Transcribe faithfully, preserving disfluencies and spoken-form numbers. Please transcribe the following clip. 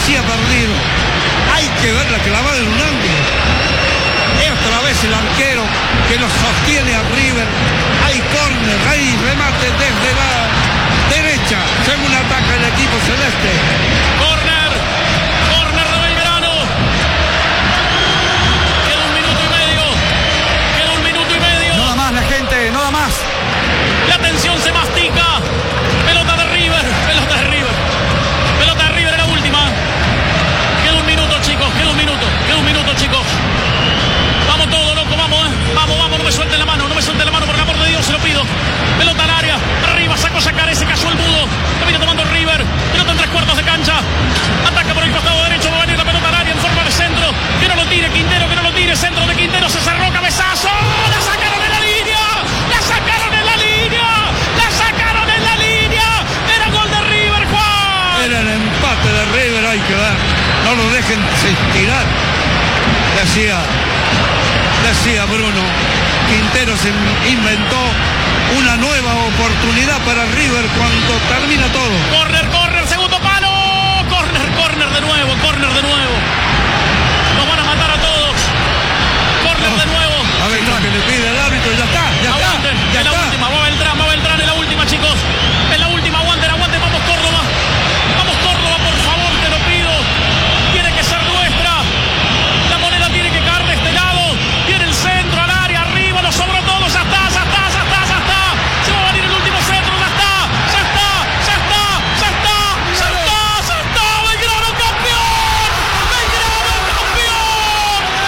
parecía perdido. Hay que ver la clavada en un ángulo. Otra vez el arquero que nos sostiene a River. Hay córner, hay remate desde la derecha, según ataca el equipo celeste. Córner, córner de Belgrano. Queda un minuto y medio. Queda un minuto y medio. No da más la gente, no da más. La tensión se mastica. Pelota de River, pelota de River. Pelota de River en la última. Queda un minuto, chicos, queda un minuto. Queda un minuto, chicos. Vamos todos, loco, vamos, eh. Vamos, vamos, no me suelten la mano, no me suelten la mano, por el amor de Dios, se lo pido. Pelota al área, arriba, sacó Yacaré, se cayó el Budo. La viene tomando River, pelota en tres cuartos de cancha. Ataca por el costado derecho, va a venir la pelota al área en forma de centro. Que no lo tire, Quintero, que no lo tire, centro de Quintero, se cerró, cabezazo. La sacaron en la línea, la sacaron en la línea, la sacaron en la línea. Era gol de River, Juan. Era el empate de River, hay que ver. No lo dejen estirar. Decía, decía Bruno, Quintero se inventó una nueva oportunidad para River cuando termina todo. Corner, corner, segundo palo. Corner, corner de nuevo, corner de nuevo. Nos van a matar a todos.